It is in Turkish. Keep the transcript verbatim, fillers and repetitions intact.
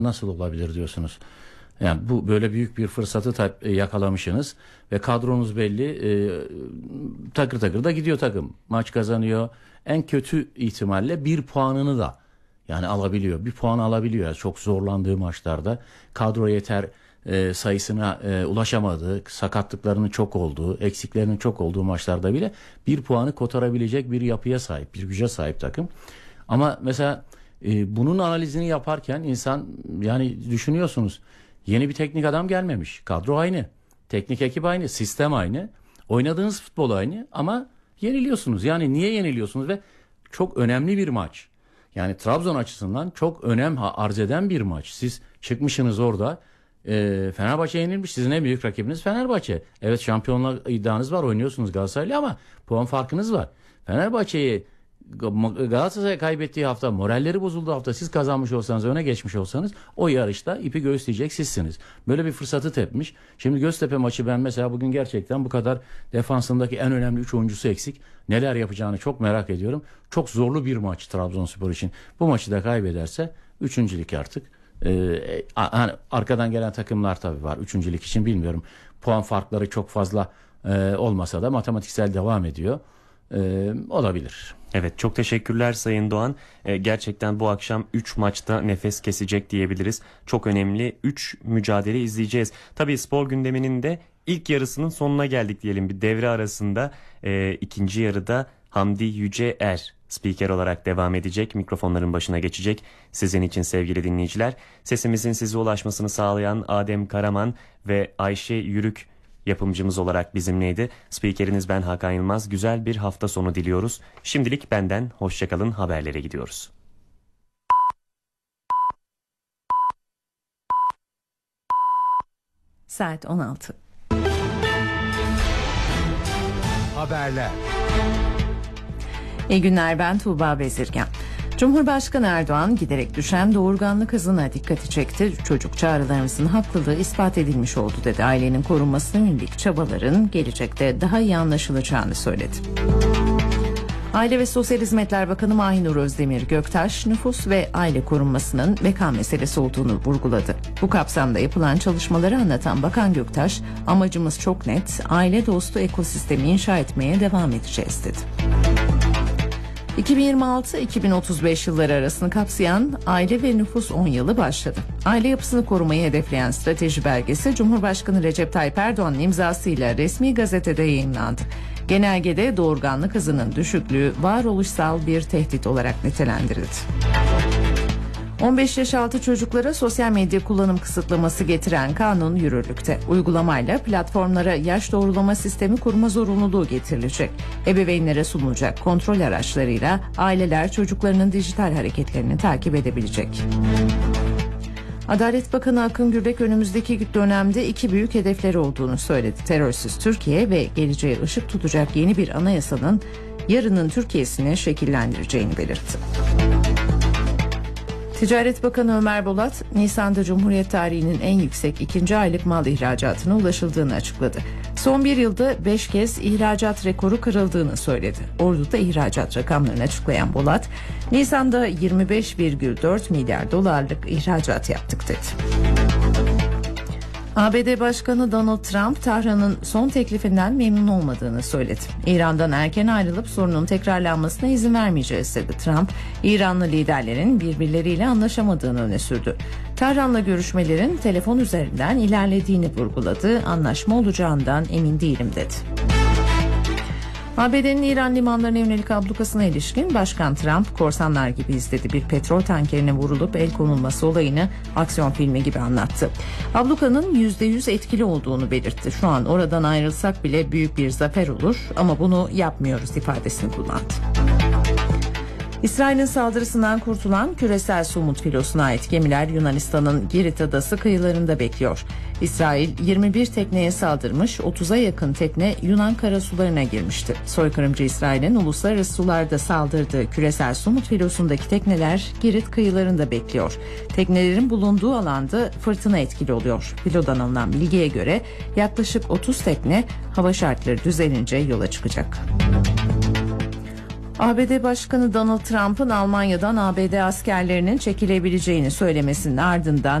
Nasıl olabilir diyorsunuz. Yani bu böyle büyük bir fırsatı ta- yakalamışsınız ve kadronuz belli, e, takır takır da gidiyor takım. Maç kazanıyor. En kötü ihtimalle bir puanını da yani alabiliyor. Bir puan alabiliyor. Yani çok zorlandığı maçlarda kadro yeter e, sayısına e, ulaşamadığı, sakatlıklarının çok olduğu, eksiklerinin çok olduğu maçlarda bile bir puanı kotarabilecek bir yapıya sahip, bir güce sahip takım. Ama mesela e, bunun analizini yaparken insan yani düşünüyorsunuz. Yeni bir teknik adam gelmemiş. Kadro aynı. Teknik ekip aynı. Sistem aynı. Oynadığınız futbol aynı ama yeniliyorsunuz. Yani niye yeniliyorsunuz ve çok önemli bir maç. Yani Trabzon açısından çok önem ha- arz eden bir maç. Siz çıkmışsınız orada. E, Fenerbahçe yenilmiş. Sizin en büyük rakibiniz Fenerbahçe. Evet, şampiyonluk iddianız var. Oynuyorsunuz Galatasaray'la ama puan farkınız var. Fenerbahçe'yi Galatasaray kaybettiği hafta, moralleri bozulduğu hafta siz kazanmış olsanız, öne geçmiş olsanız o yarışta ipi göğüsleyecek sizsiniz. Böyle bir fırsatı tepmiş. Şimdi Göztepe maçı, ben mesela bugün gerçekten bu kadar defansındaki en önemli üç oyuncusu eksik. Neler yapacağını çok merak ediyorum. Çok zorlu bir maç Trabzonspor için. Bu maçı da kaybederse üçüncülük artık. Ee, hani arkadan gelen takımlar tabii var. Üçüncülük için bilmiyorum. Puan farkları çok fazla e, olmasa da matematiksel devam ediyor. Ee, olabilir. Evet, çok teşekkürler Sayın Doğan. Ee, gerçekten bu akşam üç maçta nefes kesecek diyebiliriz. Çok önemli üç mücadele izleyeceğiz. Tabii spor gündeminin de ilk yarısının sonuna geldik diyelim. Bir devre arasında e, ikinci yarıda Hamdi Yüceer spiker olarak devam edecek. Mikrofonların başına geçecek. Sizin için sevgili dinleyiciler. Sesimizin size ulaşmasını sağlayan Adem Karaman ve Ayşe Yürük yapımcımız olarak bizimleydi. Spikeriniz ben Hakan Yılmaz. Güzel bir hafta sonu diliyoruz. Şimdilik benden hoşçakalın, haberlere gidiyoruz. Saat on altı. Haberler. İyi günler, ben Tuğba Bezirgen. Cumhurbaşkanı Erdoğan giderek düşen doğurganlık hızına dikkati çekti. Çocuk çağrılarımızın haklılığı ispat edilmiş oldu dedi. Ailenin korunmasına yönelik çabaların gelecekte daha iyi anlaşılacağını söyledi. Aile ve Sosyal Hizmetler Bakanı Mahinur Özdemir Göktaş, nüfus ve aile korunmasının beka meselesi olduğunu vurguladı. Bu kapsamda yapılan çalışmaları anlatan Bakan Göktaş, amacımız çok net, aile dostu ekosistemi inşa etmeye devam edeceğiz dedi. iki bin yirmi altı iki bin otuz beş yılları arasını kapsayan aile ve nüfus on yılı başladı. Aile yapısını korumayı hedefleyen strateji belgesi Cumhurbaşkanı Recep Tayyip Erdoğan'ın imzasıyla resmi gazetede yayınlandı. Genelgede doğurganlık hızının düşüklüğü varoluşsal bir tehdit olarak nitelendirildi. on beş yaş altı çocuklara sosyal medya kullanım kısıtlaması getiren kanun yürürlükte. Uygulamayla platformlara yaş doğrulama sistemi kurma zorunluluğu getirilecek. Ebeveynlere sunulacak kontrol araçlarıyla aileler çocuklarının dijital hareketlerini takip edebilecek. Adalet Bakanı Akın Gürlek önümüzdeki dönemde iki büyük hedefleri olduğunu söyledi. Terörsüz Türkiye ve geleceğe ışık tutacak yeni bir anayasanın yarının Türkiye'sini şekillendireceğini belirtti. Ticaret Bakanı Ömer Bolat, Nisan'da Cumhuriyet tarihinin en yüksek ikinci aylık mal ihracatına ulaşıldığını açıkladı. Son bir yılda beş kez ihracat rekoru kırıldığını söyledi. Ordu'da ihracat rakamlarını açıklayan Bolat, Nisan'da yirmi beş virgül dört milyar dolarlık ihracat yaptık dedi. A B D Başkanı Donald Trump, Tahran'ın son teklifinden memnun olmadığını söyledi. İran'dan erken ayrılıp sorunun tekrarlanmasına izin vermeyeceğiz dedi Trump. İranlı liderlerin birbirleriyle anlaşamadığını öne sürdü. Tahran'la görüşmelerin telefon üzerinden ilerlediğini vurguladı. Anlaşma olacağından emin değilim dedi. A B D'nin İran limanlarına yönelik ablukasına ilişkin Başkan Trump, korsanlar gibi izledi, bir petrol tankerine vurulup el konulması olayını aksiyon filmi gibi anlattı. Ablukanın yüzde yüz etkili olduğunu belirtti. Şu an oradan ayrılsak bile büyük bir zafer olur ama bunu yapmıyoruz ifadesini kullandı. İsrail'in saldırısından kurtulan küresel somut filosuna ait gemiler Yunanistan'ın Girit adası kıyılarında bekliyor. İsrail yirmi bir tekneye saldırmış, otuza yakın tekne Yunan karasularına girmişti. Soykırımcı İsrail'in uluslararası sularda saldırdığı küresel somut filosundaki tekneler Girit kıyılarında bekliyor. Teknelerin bulunduğu alanda fırtına etkili oluyor. Filodan alınan bilgiye göre yaklaşık otuz tekne hava şartları düzelince yola çıkacak. A B D Başkanı Donald Trump'ın Almanya'dan A B D askerlerinin çekilebileceğini söylemesinin ardından